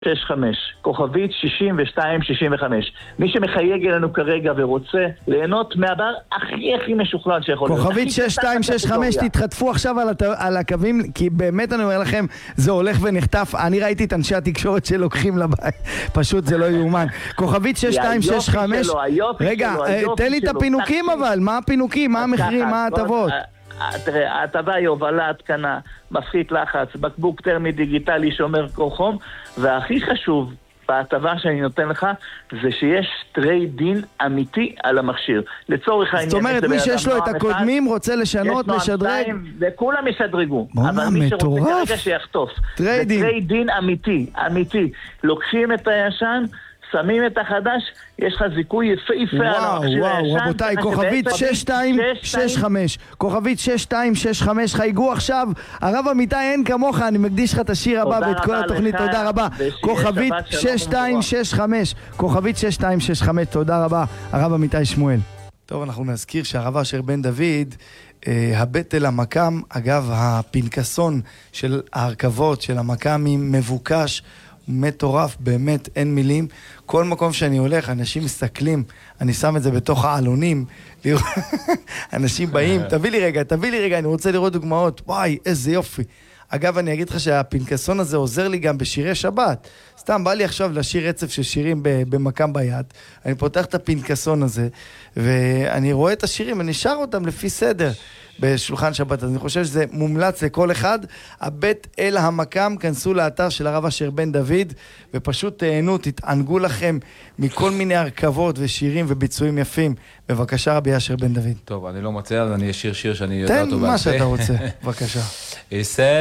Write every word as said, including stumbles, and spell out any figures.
שש חמש, כוכבית שישים ושתיים שישים וחמש. מי שמחייג אלינו כרגע ורוצה ליהנות מהבר הכי הכי משוכלל שיכול להיות. כוכבית שש שתיים שש חמש, תתחטפו עכשיו על, הת... על הקווים, כי באמת אני אומר לכם, זה הולך ונחטף. אני ראיתי את אנשי התקשורת שלוקחים לבית, פשוט זה לא יאומן. כוכבית שש שתיים שש חמש, רגע, תן לי את הפינוקים אבל, מה הפינוקים, מה המחירים, מה ההטבות? תראה, ההטבה היא הובלה, התקנה, מפחית לחץ, בקבוק טרמי דיגיטלי שומר קור חום, והכי חשוב בהטבה שאני נותן לך זה שיש טרייד דין אמיתי על המכשיר. לצורך העניין, זאת אומרת, מי שיש לו את הקודמים רוצה לשנות, לשדרג, וכולם ישדרגו. אבל מי שרוצה כרגע שיחטוף. טרייד דין. זה טרייד דין אמיתי, אמיתי. לוקחים את הישן, שמים את החדש, יש לך זיכוי יפהפה על המכשיר הישן. וואו, רבותיי, כוכבית שש שתיים שש חמש, כוכבית שש שתיים שש חמש, חייגו עכשיו. הרב אמיתי, אין כמוך, אני מקדיש לך את השיר הבא ואת כל התוכנית, תודה רבה. כוכבית שש שתיים שש חמש, כוכבית שש שתיים שש חמש, תודה רבה, הרב אמיתי שמואל. טוב, אנחנו נזכיר שהרב אשר בן דוד, הבית אל המקם, אגב, הפנקסון של ההרכבות, של המקמים, מבוקש, מטורף, באמת אין מילים. כל מקום שאני הולך, אנשים מסתכלים, אני שם את זה בתוך העלונים, אנשים באים, תביא לי רגע, תביא לי רגע, אני רוצה לראות דוגמאות, וואי, איזה יופי. אגב, אני אגיד לך שהפנקסון הזה עוזר לי גם בשירי שבת. סתם, בא לי עכשיו לשיר רצף של שירים במקם ביד, אני פותח את הפנקסון הזה, ואני רואה את השירים, אני שר אותם לפי סדר בשולחן שבת. אז אני חושב שזה מומלץ לכל אחד. הבית אל המקם, כנסו לאתר של הרב אשר בן דוד, ופשוט תהנו, תתענגו לכם מכל מיני הרכבות ושירים וביצועים יפים. בבקשה, רבי אשר בן דוד. טוב, אני לא מוצא, אז אני אשיר שיר שאני יודע אותו. תן מה שאתה רוצה, בבקשה.